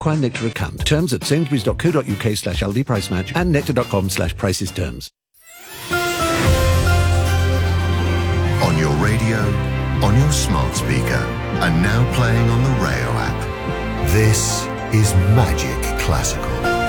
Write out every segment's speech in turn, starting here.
require Nectar account. Terms at sainsbury's.co.uk/Aldi price match and nectar.com/prices terms. On your radio, on your smart speaker, and now playing on the Rayo app. This is Magic Classical.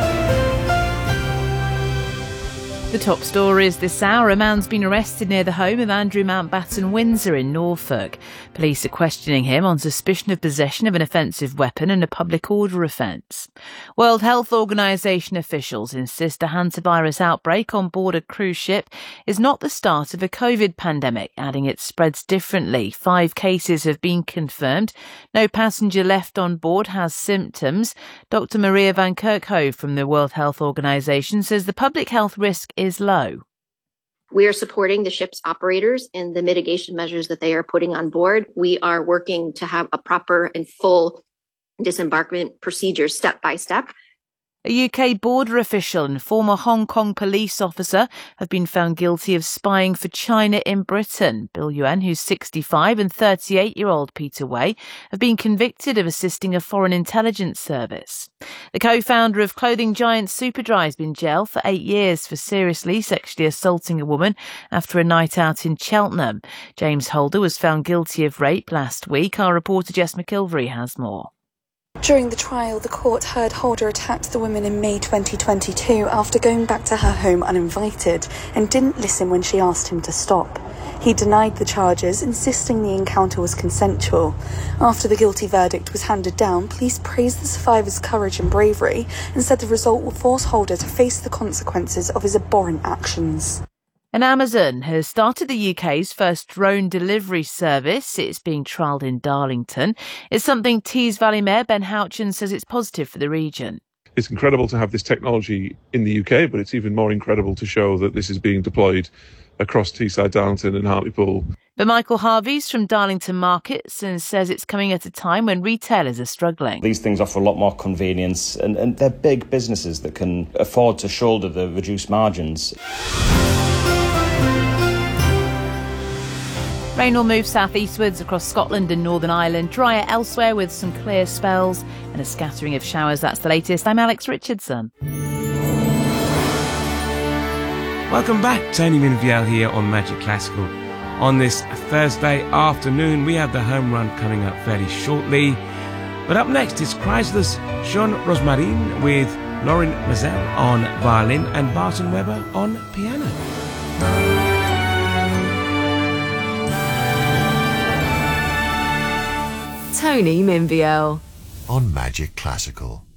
The top stories this hour. A man's been arrested near the home of Andrew Mountbatten Windsor in Norfolk. Police are questioning him on suspicion of possession of an offensive weapon and a public order offence. World Health Organisation officials insist a hantavirus outbreak on board a cruise ship is not the start of a COVID pandemic, adding it spreads differently. 5 cases have been confirmed. No passenger left on board has symptoms. Dr Maria van Kerkhove from the World Health Organisation says the public health risk is low. We are supporting the ship's operators in the mitigation measures that they are putting on board. We are working to have a proper and full disembarkment procedure step by step. A UK border official and former Hong Kong police officer have been found guilty of spying for China in Britain. Bill Yuan, who's 65, and 38-year-old Peter Wei have been convicted of assisting a foreign intelligence service. The co-founder of clothing giant Superdry has been jailed for 8 years for seriously sexually assaulting a woman after a night out in Cheltenham. James Holder was found guilty of rape last week. Our reporter Jess McIlvery has more. During the trial, the court heard Holder attacked the woman in May 2022 after going back to her home uninvited and didn't listen when she asked him to stop. He denied the charges, insisting the encounter was consensual. After the guilty verdict was handed down, police praised the survivor's courage and bravery and said the result will force Holder to face the consequences of his abhorrent actions. And Amazon has started the UK's first drone delivery service. It's being trialled in Darlington. It's something Tees Valley Mayor Ben Houchen says it's positive for the region. It's incredible to have this technology in the UK, but it's even more incredible to show that this is being deployed across Teesside, Darlington and Hartlepool. But Michael Harvey's from Darlington Markets and says it's coming at a time when retailers are struggling. These things offer a lot more convenience and they're big businesses that can afford to shoulder the reduced margins. Rain will move southeastwards across Scotland and Northern Ireland, drier elsewhere with some clear spells and a scattering of showers. That's the latest. I'm Alex Richardson. Welcome back, Tony Minviel here on Magic Classical. On this Thursday afternoon, we have the home run coming up fairly shortly. But up next is Chrysler's Jean Rosmarin with Lauren Mazel on violin and Barton Weber on piano. Tony Minviel on Magic Classical.